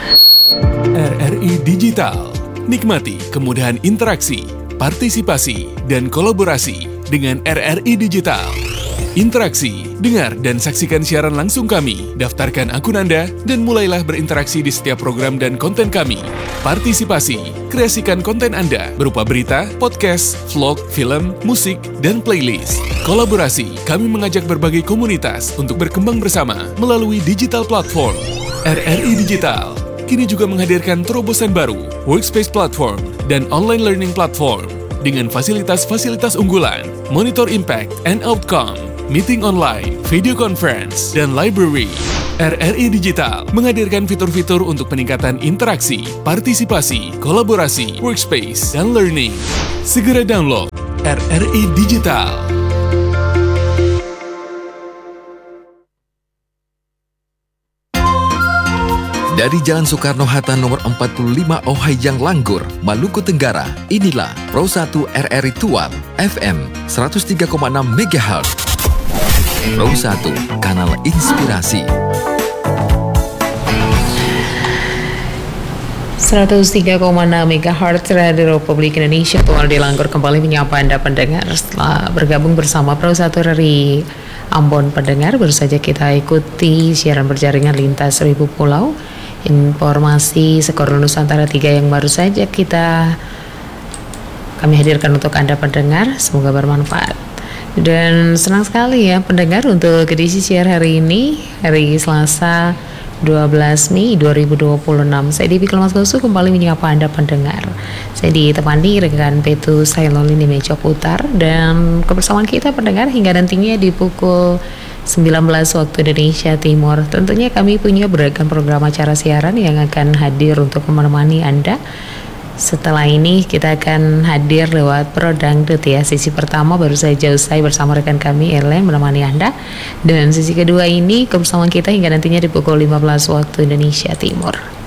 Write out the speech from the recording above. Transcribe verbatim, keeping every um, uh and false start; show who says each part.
Speaker 1: R R I Digital. Nikmati kemudahan interaksi, partisipasi, dan kolaborasi dengan R R I Digital. Interaksi, dengar dan saksikan siaran langsung kami, daftarkan akun Anda, dan mulailah berinteraksi di setiap program dan konten kami. Partisipasi, kreasikan konten Anda berupa berita, podcast, vlog, film, musik, dan playlist. Kolaborasi, kami mengajak berbagai komunitas untuk berkembang bersama melalui digital platform. R R I Digital kini juga menghadirkan terobosan baru, workspace platform, dan online learning platform dengan fasilitas-fasilitas unggulan, monitor impact and outcome, meeting online, video conference, dan library. R R I Digital menghadirkan fitur-fitur untuk peningkatan interaksi, partisipasi, kolaborasi, workspace, dan learning. Segera download R R I Digital.
Speaker 2: Dari Jalan Soekarno-Hatta nomor empat puluh lima Ohayang Langgur, Maluku Tenggara, inilah Pro satu R R I Tual, F M seratus tiga koma enam megahertz. Pro satu, kanal inspirasi.
Speaker 3: seratus tiga koma enam megahertz Radio Republik Indonesia Tual di Langgur kembali menyapa Anda pendengar setelah bergabung bersama Pro satu R R I Ambon pendengar. Baru saja kita ikuti siaran berjaringan lintas seribu pulau. Informasi skor Nusantara tiga yang baru saja kita kami hadirkan untuk Anda pendengar, semoga bermanfaat. Dan senang sekali ya pendengar untuk edisi siar hari ini, hari Selasa dua belas Mei dua ribu dua puluh enam. Saya Devi Kelmas Gosu kembali menyapa Anda pendengar. Saya ditemani rekan Petu Sailolin di meja putar, dan kebersamaan kita pendengar hingga nantinya di pukul sembilan belas waktu Indonesia Timur. Tentunya kami punya beragam program acara siaran yang akan hadir untuk menemani Anda. Setelah ini kita akan hadir lewat Pro Dangdut ya. Sisi pertama baru saja usai bersama rekan kami Ellen menemani Anda. Dan sisi kedua ini kebersamaan kita hingga nantinya di pukul lima belas waktu Indonesia Timur.